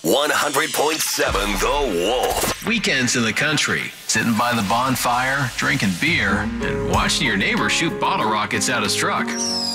100.7 The Wolf. Weekends in the country, sitting by the bonfire, drinking beer, and watching your neighbor shoot bottle rockets out his truck.